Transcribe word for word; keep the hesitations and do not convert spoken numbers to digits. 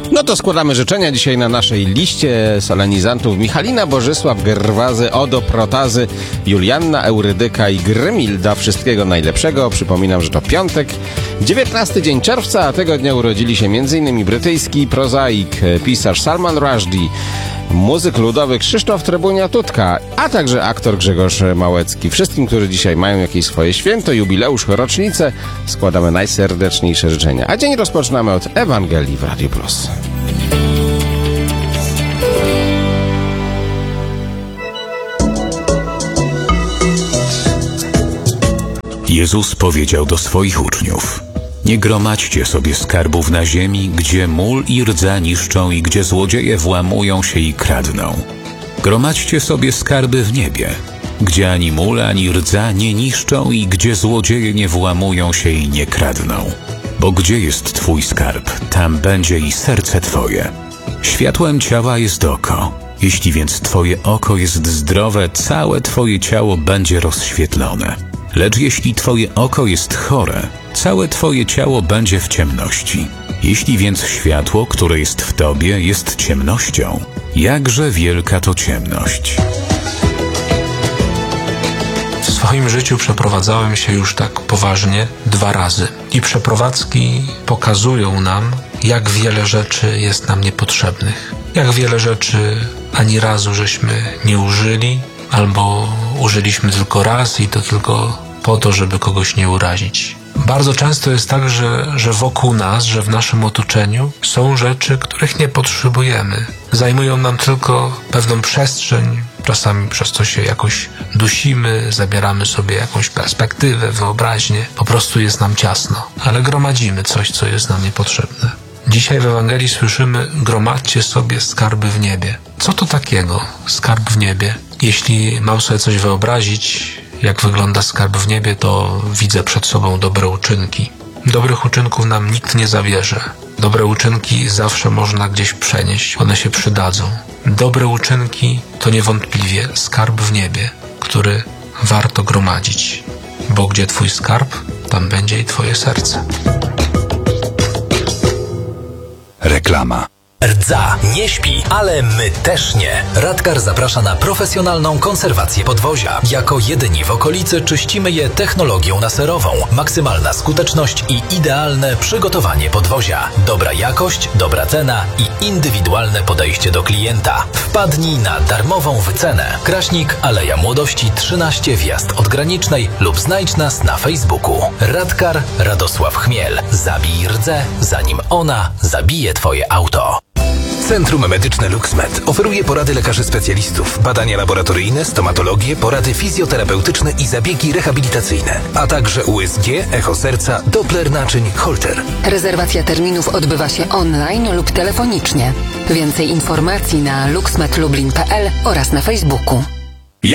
No to składamy życzenia dzisiaj na naszej liście solenizantów: Michalina, Bożysław, Gerwazy, Odo, Protazy, Julianna, Eurydyka i Grymilda. Wszystkiego najlepszego. Przypominam, że to piątek, dziewiętnasty dzień czerwca, a tego dnia urodzili się m.in. brytyjski prozaik, pisarz Salman Rushdie, muzyk ludowy Krzysztof Trybunia-Tutka, a także aktor Grzegorz Małecki. Wszystkim, którzy dzisiaj mają jakieś swoje święto, jubileusz, rocznicę, składamy najserdeczniejsze życzenia. A dzień rozpoczynamy od Ewangelii w Radio Plus. Jezus powiedział do swoich uczniów: nie gromadźcie sobie skarbów na ziemi, gdzie mól i rdza niszczą i gdzie złodzieje włamują się i kradną. Gromadźcie sobie skarby w niebie, gdzie ani mól, ani rdza nie niszczą i gdzie złodzieje nie włamują się i nie kradną. Bo gdzie jest twój skarb, tam będzie i serce twoje. Światłem ciała jest oko. Jeśli więc twoje oko jest zdrowe, całe twoje ciało będzie rozświetlone. Lecz jeśli twoje oko jest chore, całe twoje ciało będzie w ciemności. Jeśli więc światło, które jest w tobie, jest ciemnością, jakże wielka to ciemność. W swoim życiu przeprowadzałem się już tak poważnie dwa razy. I przeprowadzki pokazują nam, jak wiele rzeczy jest nam niepotrzebnych. Jak wiele rzeczy ani razu żeśmy nie użyli, albo użyliśmy tylko raz i to tylko po to, żeby kogoś nie urazić. Bardzo często jest tak, że, że wokół nas, że w naszym otoczeniu są rzeczy, których nie potrzebujemy. Zajmują nam tylko pewną przestrzeń, czasami przez to się jakoś dusimy, zabieramy sobie jakąś perspektywę, wyobraźnię. Po prostu jest nam ciasno, ale gromadzimy coś, co jest nam niepotrzebne. Dzisiaj w Ewangelii słyszymy: gromadźcie sobie skarby w niebie. Co to takiego, skarb w niebie? Jeśli mam sobie coś wyobrazić, jak wygląda skarb w niebie, to widzę przed sobą dobre uczynki. Dobrych uczynków nam nikt nie zabierze. Dobre uczynki zawsze można gdzieś przenieść, one się przydadzą. Dobre uczynki to niewątpliwie skarb w niebie, który warto gromadzić. Bo gdzie twój skarb, tam będzie i twoje serce. Reklama. Rdza nie śpi, ale my też nie. Radkar zaprasza na profesjonalną konserwację podwozia. Jako jedyni w okolicy czyścimy je technologią laserową. Maksymalna skuteczność i idealne przygotowanie podwozia. Dobra jakość, dobra cena i indywidualne podejście do klienta. Wpadnij na darmową wycenę. Kraśnik, Aleja Młodości trzynaście, wjazd od Granicznej lub znajdź nas na Facebooku. Radkar Radosław Chmiel. Zabij rdzę, zanim ona zabije twoje auto. Centrum Medyczne LuxMed oferuje porady lekarzy specjalistów, badania laboratoryjne, stomatologię, porady fizjoterapeutyczne i zabiegi rehabilitacyjne, a także U S G, echo serca, Doppler naczyń, Holter. Rezerwacja terminów odbywa się online lub telefonicznie. Więcej informacji na luxmedlublin kropka p l oraz na Facebooku.